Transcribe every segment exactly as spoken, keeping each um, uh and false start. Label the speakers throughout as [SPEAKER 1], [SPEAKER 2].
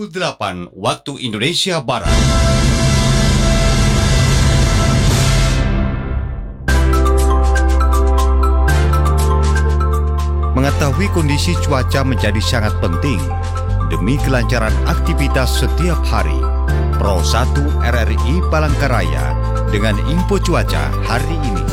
[SPEAKER 1] pukul delapan waktu Indonesia Barat. Mengetahui kondisi cuaca menjadi sangat penting demi kelancaran aktivitas setiap hari. Pro satu R R I Palangkaraya dengan info cuaca hari ini.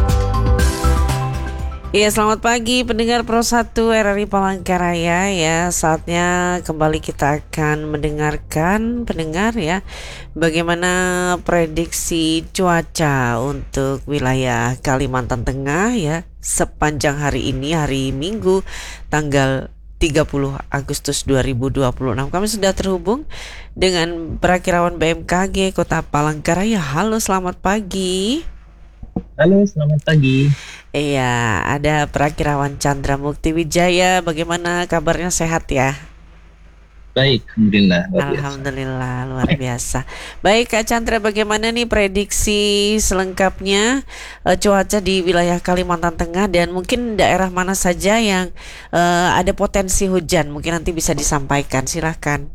[SPEAKER 2] Ya, selamat pagi pendengar Pro satu R R I Palangkaraya ya. Saatnya kembali kita akan mendengarkan pendengar ya, bagaimana prediksi cuaca untuk wilayah Kalimantan Tengah ya sepanjang hari ini, hari Minggu tanggal tiga puluh Agustus dua ribu dua puluh enam. Kami sudah terhubung dengan Perakirawan B M K G Kota Palangkaraya. Halo, selamat pagi.
[SPEAKER 3] Halo, selamat pagi.
[SPEAKER 2] Iya, ada Perakirawan Chandra Mukti Wijaya. Bagaimana kabarnya, sehat ya?
[SPEAKER 3] Baik, Alhamdulillah. Luar
[SPEAKER 2] Alhamdulillah, biasa. luar biasa. Baik, Kak Chandra, bagaimana nih prediksi selengkapnya uh, cuaca di wilayah Kalimantan Tengah dan mungkin daerah mana saja yang uh, ada potensi hujan? Mungkin nanti bisa disampaikan, silahkan.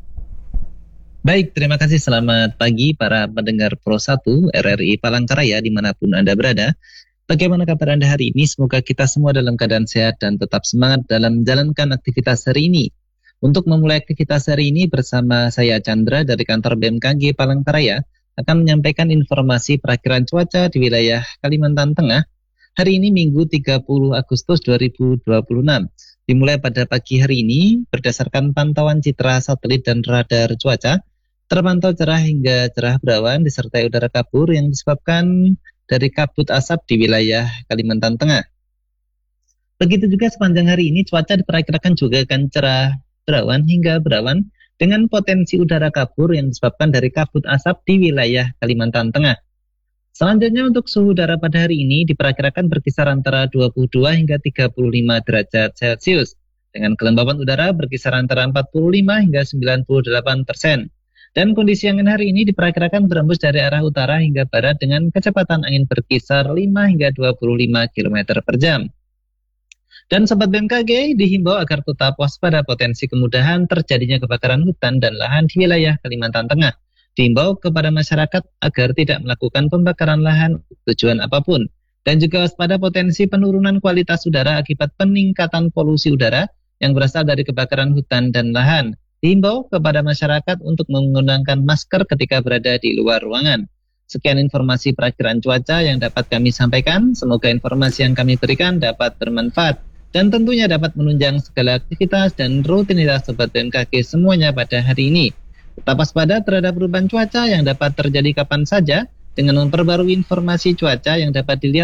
[SPEAKER 3] Baik, terima kasih. Selamat pagi para pendengar Pro satu R R I Palangkaraya dimanapun Anda berada. Bagaimana kabar Anda hari ini? Semoga kita semua dalam keadaan sehat dan tetap semangat dalam menjalankan aktivitas hari ini. Untuk memulai aktivitas hari ini bersama saya Chandra dari kantor B M K G Palangkaraya akan menyampaikan informasi perakiraan cuaca di wilayah Kalimantan Tengah hari ini Minggu tiga puluh Agustus dua ribu dua puluh enam. Dimulai pada pagi hari ini berdasarkan pantauan citra satelit dan radar cuaca terpantau cerah hingga cerah berawan disertai udara kabur yang disebabkan dari kabut asap di wilayah Kalimantan Tengah. Begitu juga sepanjang hari ini cuaca diperkirakan juga akan cerah berawan hingga berawan dengan potensi udara kabur yang disebabkan dari kabut asap di wilayah Kalimantan Tengah. Selanjutnya untuk suhu udara pada hari ini diperkirakan berkisar antara dua puluh dua hingga tiga puluh lima derajat Celcius dengan kelembaban udara berkisar antara empat puluh lima hingga sembilan puluh delapan persen. Dan kondisi angin hari ini diperkirakan berembus dari arah utara hingga barat dengan kecepatan angin berkisar lima hingga dua puluh lima kilometer per jam. Dan Sobat B M K G dihimbau agar tetap waspada potensi kemudahan terjadinya kebakaran hutan dan lahan di wilayah Kalimantan Tengah. Dihimbau kepada masyarakat agar tidak melakukan pembakaran lahan tujuan apapun. Dan juga waspada potensi penurunan kualitas udara akibat peningkatan polusi udara yang berasal dari kebakaran hutan dan lahan. Dihimbau kepada masyarakat untuk menggunakan masker ketika berada di luar ruangan. Sekian informasi perakiraan cuaca yang dapat kami sampaikan. Semoga informasi yang kami berikan dapat bermanfaat dan tentunya dapat menunjang segala aktivitas dan rutinitas Sobat B M K G semuanya pada hari ini. Tetap waspada terhadap perubahan cuaca yang dapat terjadi kapan saja dengan memperbarui informasi cuaca yang dapat dilihat